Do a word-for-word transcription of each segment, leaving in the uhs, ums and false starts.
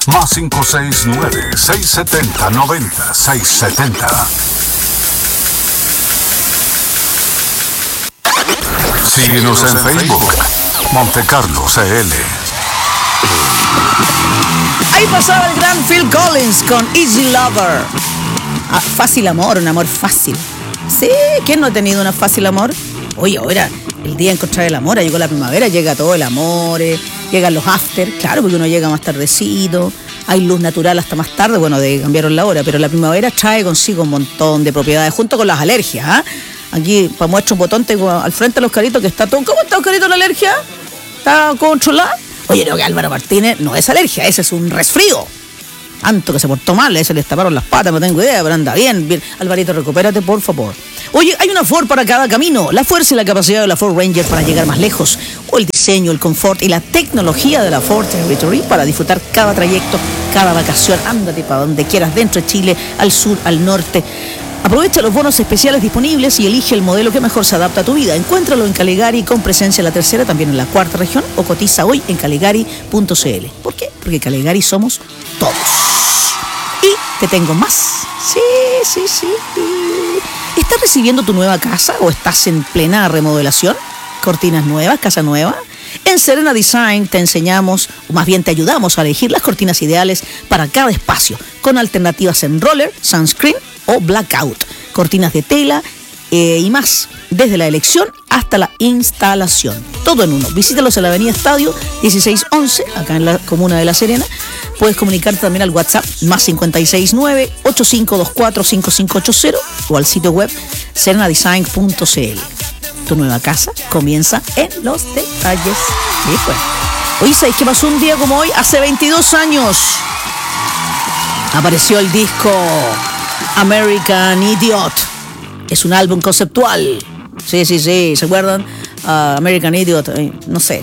Más cinco seis nueve, seis siete cero, nueve cero seis siete cero. Síguenos en Facebook, Monte Carlo C L. Ahí pasaba el gran Phil Collins con Easy Lover. Ah, fácil amor, un amor fácil. Sí, ¿quién no ha tenido un fácil amor? Oye, ahora, el día de encontrar el amor, llegó la primavera, llega todo el amor, eh, llegan los after, claro, porque uno llega más tardecito, hay luz natural hasta más tarde, bueno, de cambiaron la hora, pero la primavera trae consigo un montón de propiedades, junto con las alergias, ¿ah? ¿eh? Aquí, para muestra un botón, tengo al frente a los caritos que está todo. ¿Cómo está, Oscarito, la alergia? ¿Está controlada? Oye, no, que Álvaro Martínez no es alergia, ese es un resfrío. Tanto que se portó mal, ese le taparon las patas, no tengo idea, pero anda bien, bien. Alvarito, recupérate, por favor. Oye, hay una Ford para cada camino. La fuerza y la capacidad de la Ford Ranger para llegar más lejos. O el diseño, el confort y la tecnología de la Ford Territory para disfrutar cada trayecto, cada vacación. Ándate para donde quieras, dentro de Chile, al sur, al norte. Aprovecha los bonos especiales disponibles y elige el modelo que mejor se adapta a tu vida. Encuéntralo en Caligari con presencia en la tercera, también en la cuarta región, o cotiza hoy en caligari punto c l. ¿Por qué? Porque Caligari somos todos. Y te tengo más. Sí, sí, sí. ¿Estás recibiendo tu nueva casa o estás en plena remodelación? ¿Cortinas nuevas, casa nueva? En Serena Design te enseñamos, o más bien te ayudamos a elegir las cortinas ideales para cada espacio, con alternativas en roller, sunscreen o blackout, cortinas de tela eh, y más, desde la elección hasta la instalación. Todo en uno. Visítalos en la avenida Estadio dieciséis once, acá en la comuna de La Serena. Puedes comunicarte también al WhatsApp más cinco seis nueve, ocho cinco dos cuatro, cinco cinco ocho cero o al sitio web serena design punto c l. Tu nueva casa comienza en los detalles. Sí, pues. Oye, ¿sabes qué pasó un día como hoy? Hace veintidós años apareció el disco American Idiot. Es un álbum conceptual. Sí, sí, sí, ¿se acuerdan? Uh, American Idiot, eh, no sé.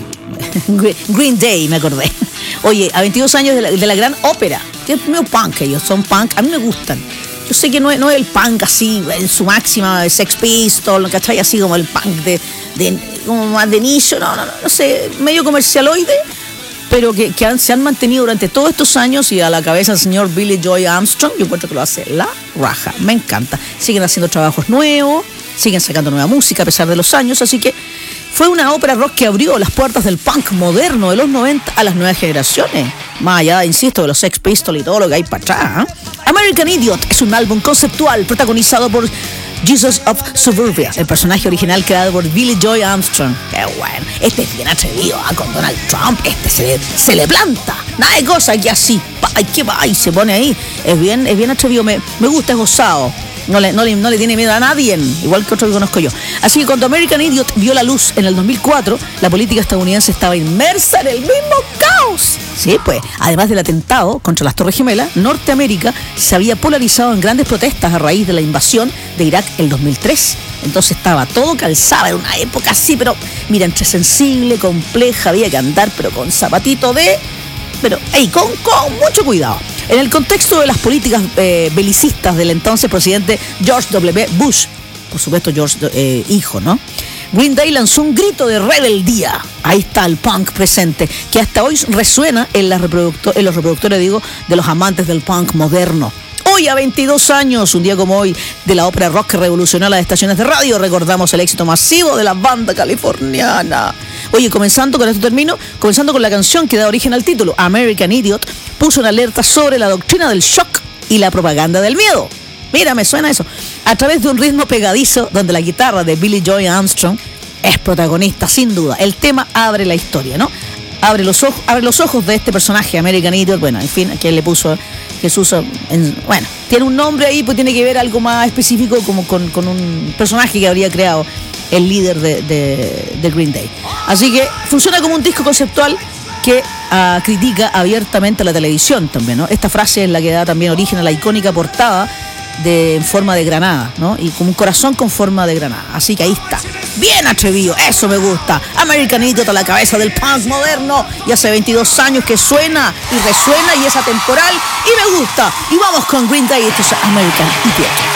Green Day, me acordé. Oye, a veintidós años de la, de la gran ópera. Que es medio punk, ellos son punk, a mí me gustan. Yo sé que no es, no es el punk así, en su máxima, Sex Pistols, ¿cachai? Así como el punk de, de como más de nicho, no, no, no, no sé, medio comercialoide, pero que, que han, se han mantenido durante todos estos años, y a la cabeza el señor Billy Joy Armstrong, yo encuentro que lo hace la raja, me encanta. Siguen haciendo trabajos nuevos, siguen sacando nueva música a pesar de los años, así que fue una ópera rock que abrió las puertas del punk moderno de los noventa a las nuevas generaciones, más allá, insisto, de los Sex Pistols y todo lo que hay para atrás, ¿eh? American Idiot es un álbum conceptual protagonizado por Jesus of Suburbia, el personaje original creado por Billy Joy Armstrong. Qué bueno, este es bien atrevido, ¿eh? Con Donald Trump, este se, se le planta, nada de cosas que así, ¡ay, qué va! Y se pone ahí, es bien, es bien atrevido, me, me gusta, es gozado. No le, no, le, no le tiene miedo a nadie, igual que otro que conozco yo. Así que cuando American Idiot vio la luz en el dos mil cuatro, la política estadounidense estaba inmersa en el mismo caos. Sí, pues, además del atentado contra las Torres Gemelas, Norteamérica se había polarizado en grandes protestas a raíz de la invasión de Irak el dos mil tres. Entonces estaba todo calzado, era una época así, pero mira, entre sensible, compleja, había que andar, pero con zapatito de... Pero, hey, con, con mucho cuidado. En el contexto de las políticas eh, belicistas del entonces presidente George W. Bush, por supuesto George, eh, hijo, ¿no? Green Day lanzó un grito de rebeldía. Ahí está el punk presente, que hasta hoy resuena en, las reproductor- en los reproductores, digo, de los amantes del punk moderno. Hoy, a veintidós años, un día como hoy, de la ópera rock que revolucionó las estaciones de radio, recordamos el éxito masivo de la banda californiana. Oye, comenzando con esto termino, comenzando con la canción que da origen al título, American Idiot, puso una alerta sobre la doctrina del shock y la propaganda del miedo. Mira, me suena eso. A través de un ritmo pegadizo, donde la guitarra de Billy Joy Armstrong es protagonista, sin duda. El tema abre la historia, ¿no? Abre los ojos, abre los ojos de este personaje, American Idiot. Bueno, en fin, que él le puso Jesús. En, bueno, tiene un nombre ahí, pues tiene que ver algo más específico, como con, con un personaje que habría creado el líder de, de, de Green Day. Así que funciona como un disco conceptual que uh, critica abiertamente la televisión también, ¿no? Esta frase es la que da también origen a la icónica portada de en forma de granada, ¿no? Y como un corazón con forma de granada. Así que ahí está. Bien atrevido, eso me gusta. American Idiot a la cabeza del punk moderno. Y hace veintidós años que suena y resuena y es atemporal y me gusta. Y vamos con Green Day, esto es American Idiot.